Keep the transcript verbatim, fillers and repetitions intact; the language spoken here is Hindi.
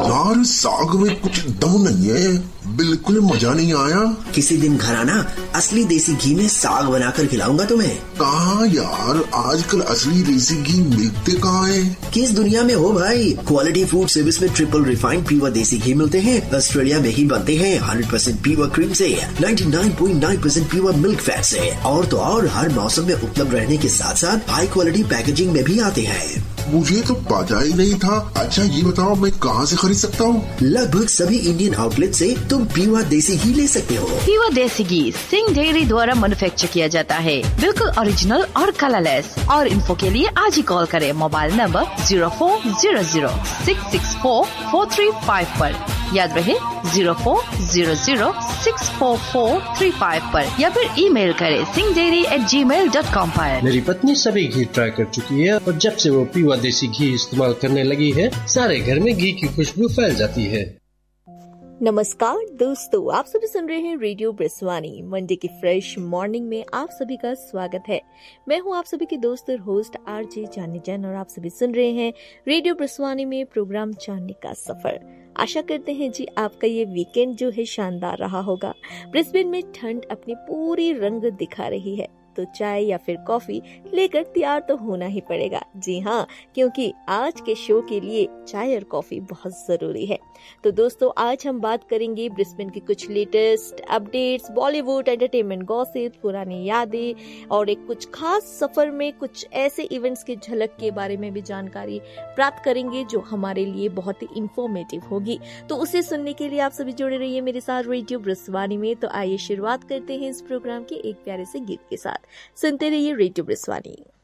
यार साग में कुछ दम नहीं है, बिल्कुल मजा नहीं आया। किसी दिन घर आना, असली देसी घी में साग बनाकर खिलाऊंगा तुम्हें। कहाँ यार, आजकल असली देसी घी मिलते कहाँ है? किस दुनिया में हो भाई। क्वालिटी फूड सर्विस में ट्रिपल रिफाइंड प्योर देसी घी मिलते हैं। ऑस्ट्रेलिया में ही बनते हैं, हंड्रेड परसेंट प्योर क्रीम से, ninety nine point nine percent pure milk fat से। और तो और हर मौसम में उपलब्ध रहने के साथ साथ हाई क्वालिटी पैकेजिंग में भी आते हैं। मुझे तो पता ही नहीं था। अच्छा ये बताओ मैं कहाँ से खरीद सकता हूँ? लगभग सभी इंडियन आउटलेट से तुम प्योर देसी घी ले सकते हो। प्योर देसी घी सिंह डेयरी द्वारा मैन्युफैक्चर किया जाता है, बिल्कुल ओरिजिनल और कलरलेस। और इन्फो के लिए आज ही कॉल करें mobile number zero four zero zero six six four four three five पर। याद रहे zero four zero zero six four four three five पर, या फिर ईमेल करें सिंह डेयरी एट जी मेल डॉट कॉम पर। मेरी पत्नी सभी घी ट्राई कर चुकी है और जब से वो प्योर देसी घी इस्तेमाल करने लगी है, सारे घर में घी की खुशबू फैल जाती है। नमस्कार दोस्तों, आप सभी सुन रहे हैं रेडियो ब्रिस्वानी। मंडे की फ्रेश मॉर्निंग में आप सभी का स्वागत है। मैं हूं आप सभी की दोस्त और होस्ट आरजे जानी जैन, और आप सभी सुन रहे हैं रेडियो ब्रिस्वानी में प्रोग्राम जानने का सफर। आशा करते हैं जी आपका ये वीकेंड जो है शानदार रहा होगा। ब्रिस्बेन में ठंड अपनी पूरी रंग दिखा रही है, तो चाय या फिर कॉफी लेकर तैयार तो होना ही पड़ेगा। जी हाँ, क्योंकि आज के शो के लिए चाय और कॉफी बहुत जरूरी है। तो दोस्तों आज हम बात करेंगे ब्रिस्बेन की कुछ latest updates, Bollywood entertainment gossip, पुरानी यादें और एक कुछ खास सफर में कुछ ऐसे इवेंट्स की झलक के बारे में भी जानकारी प्राप्त करेंगे जो हमारे लिए बहुत ही इंफॉर्मेटिव होगी। तो उसे सुनने के लिए आप सभी जुड़े रहिए मेरे साथ रेडियो ब्रिस्वानी में। तो आइए शुरुआत करते हैं इस प्रोग्राम के एक प्यारे से गीत के साथ। सुनते रहिए रेडियो ब्रिस्वानी।